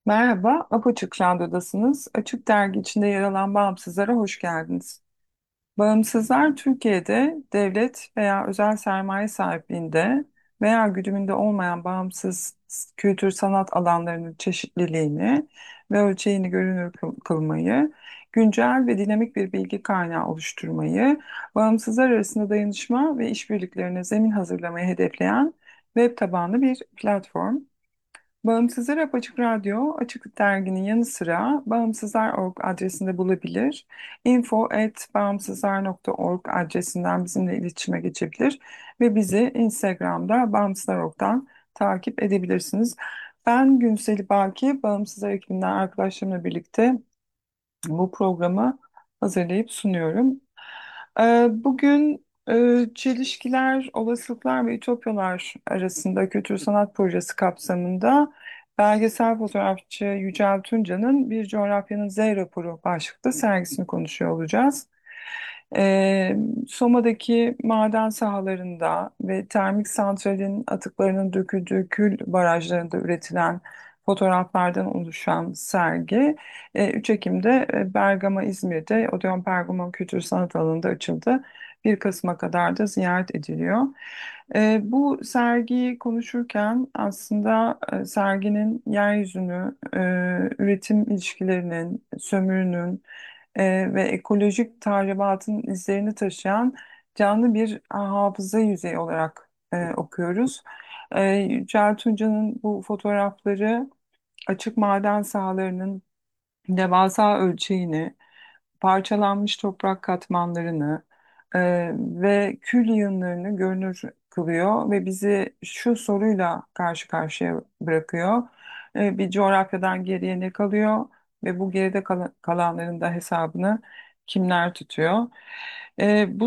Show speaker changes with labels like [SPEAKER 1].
[SPEAKER 1] Merhaba, Apaçık Radyo'dasınız. Açık Dergi içinde yer alan Bağımsızlara hoş geldiniz. Bağımsızlar Türkiye'de devlet veya özel sermaye sahipliğinde veya güdümünde olmayan bağımsız kültür sanat alanlarının çeşitliliğini ve ölçeğini görünür kılmayı, güncel ve dinamik bir bilgi kaynağı oluşturmayı, bağımsızlar arasında dayanışma ve işbirliklerine zemin hazırlamayı hedefleyen web tabanlı bir platform. Bağımsızlar Apaçık Radyo, Açık Dergi'nin yanı sıra bağımsızlar.org adresinde bulabilir. info@bağımsızlar.org adresinden bizimle iletişime geçebilir ve bizi Instagram'da bağımsızlar.org'dan takip edebilirsiniz. Ben Günseli Baki, Bağımsızlar ekibinden arkadaşlarımla birlikte bu programı hazırlayıp sunuyorum. Bugün çelişkiler, olasılıklar ve ütopyalar arasında kültür sanat projesi kapsamında belgesel fotoğrafçı Yücel Tunca'nın Bir Coğrafyanın Z raporu başlıklı sergisini konuşuyor olacağız. Ee, Soma'daki maden sahalarında ve termik santralin atıklarının döküldüğü kül barajlarında üretilen fotoğraflardan oluşan sergi 3 Ekim'de Bergama, İzmir'de Odeon Pergamon Kültür Sanat Alanı'nda açıldı. 1 Kasım'a kadar da ziyaret ediliyor. Bu sergiyi konuşurken aslında serginin yeryüzünü, üretim ilişkilerinin, sömürünün ve ekolojik tahribatın izlerini taşıyan canlı bir hafıza yüzeyi olarak okuyoruz. Yücel Tunca'nın bu fotoğrafları açık maden sahalarının devasa ölçeğini, parçalanmış toprak katmanlarını ve kül yığınlarını görünür kılıyor ve bizi şu soruyla karşı karşıya bırakıyor. Bir coğrafyadan geriye ne kalıyor ve bu geride kalanların da hesabını kimler tutuyor? Bu